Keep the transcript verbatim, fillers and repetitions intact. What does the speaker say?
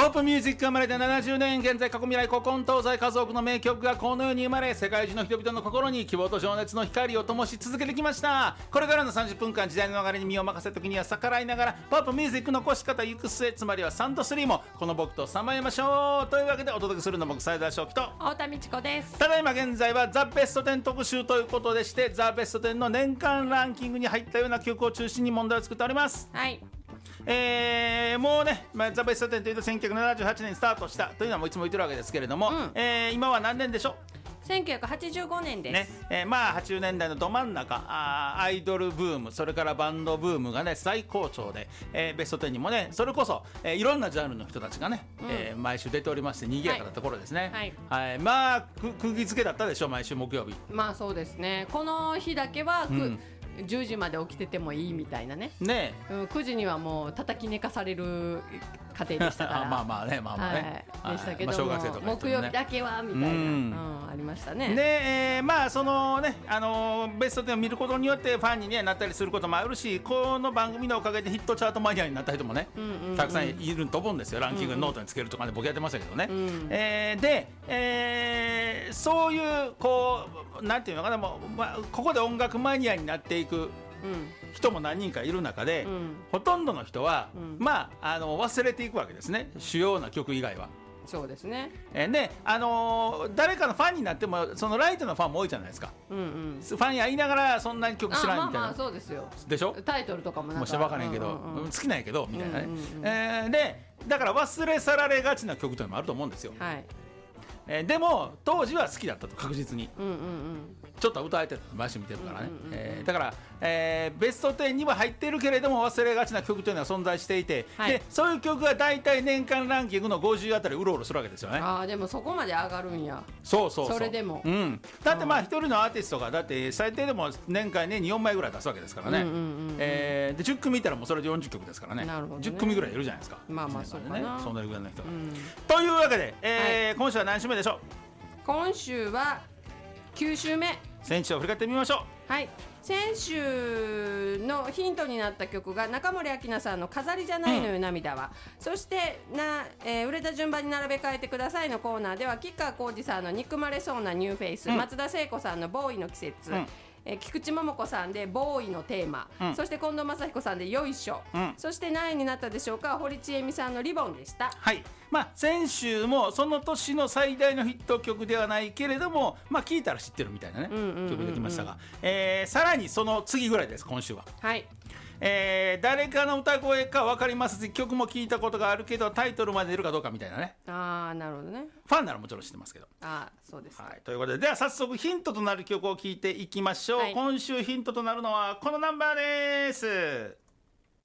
ポップミュージックが生まれてななじゅうねん、現在過去未来古今東西数多くの名曲がこの世に生まれ、世界中の人々の心に希望と情熱の光を灯し続けてきました。これからのさんじゅっぷんかん、時代の流れに身を任せ、時には逆らいながらポップミュージックの越し方行く末、つまりはサンドスリーもこの僕とさまよいましょう。というわけでお届けするの僕斉田翔樹と太田美智子です。 ただいま現在はザ・ベストテン特集ということでして、ザ・ベストテンの年間ランキングに入ったような曲を中心に問題を作っております。 はい、 えー、もうね、まあ、ザ・ベストテンというとせんきゅうひゃくななじゅうはちねんにスタートしたというのはもういつも言ってるわけですけれども、うん、えー、今は何年でしょう。 せんきゅうひゃくはちじゅうごねんです、 ねえー、まあはちじゅうねんだいのど真ん中、あアイドルブーム、それからバンドブームがね最高潮で、えー、ベストテンにもねそれこそ、えー、いろんなジャンルの人たちがね、うん、えー、毎週出ておりまして賑やかなところですね。はい、はいはい、まあく釘付けだったでしょ、毎週木曜日。 まあそうですね、この日だけは、うん、じゅうじまで起きててもいいみたいなね。 ねえ、うん、くじにはもう叩き寝かされる家庭でしたからまあまあね、まあまあね、 はい、でしたけども、 まあ、小学生とか、ね、 木曜日だけはみたいな、うんうん、ありましたね。 で、えー、まあそのね、あのー、ベストテンを見ることによってファンに、ね、なったりすることもあるし、この番組のおかげでヒットチャートマニアになった人もね、うんうんうん、たくさんいると思うんですよ。ランキングノートにつけるとかね、僕やってましたけどね、うん、えー、で、えー、そういうこうなんていうのかな、もう、まあ、ここで音楽マニアになっていく人も何人かいる中で、うん、ほとんどの人は、うん、まあ、あの忘れていくわけですね、主要な曲以外は。 そうですね、 えーね、あのー、誰かのファンになってもそのライトのファンも多いじゃないですか、うんうん、ファンや言いながらそんなに曲知らんみたいな。 まあまあそうですよ。 でしょ、 タイトルとかもなんかもうして分からへんけど、うんうんうん、好きなんやけどみたいなね、うんうんうん、えー、でだから忘れ去られがちな曲というのもあると思うんですよ。はい、えー、でも当時は好きだったと、確実に、うんうんうん、ちょっと歌えてる毎週見てるからね、うんうんうん、えー、だから、えー、ベストテンには入っているけれども忘れがちな曲というのは存在していて、はい、でそういう曲が大体年間ランキングのごじゅうあたりうろうろするわけですよね。 あ、でもそこまで上がるんや。 そうそうそう、 それでも、 うん、だってまあ一人のアーティストがだって最低でも年間によんまいぐらい出すわけですからね、うんうんうんうん、えー、でじゅっくみ見たらもうそれでよんじゅっきょくですからね。なるほどね、じゅっくみぐらいいるじゃないですか。 まあまあそうかな、 そんなぐらいの人が、うん、というわけで、えーはい、今週は何週目でしょう。 今週はきゅう週目。 先週を振り返ってみましょう。 はい、先週のヒントになった曲が中森明菜さんの飾りじゃないのよ、うん、涙は。そしてな、えー、売れた順番に並べ替えてくださいのコーナーでは吉川晃司さんの憎まれそうなニューフェイス、うん、松田聖子さんのボーイの季節、うん、えー、菊池桃子さんでボーイのテーマ、うん、そして近藤真彦さんでよいしょ、うん、そして何位になったでしょうか。堀ちえみさんのリボンでした。 はい、まあ、先週もその年の最大のヒット曲ではないけれども、まあ、聴いたら知ってるみたいなね、うんうんうんうん、曲できましたが、えー、さらにその次ぐらいです今週は。はい、えー、誰かの歌声か分かりますし、曲も聞いたことがあるけどタイトルまで出るかどうかみたいなね。 あー、なるほどね。 ファンならもちろん知ってますけど。 あー、そうですか、 はい、ということで、では早速ヒントとなる曲を聞いていきましょう、はい、今週ヒントとなるのはこのナンバーです。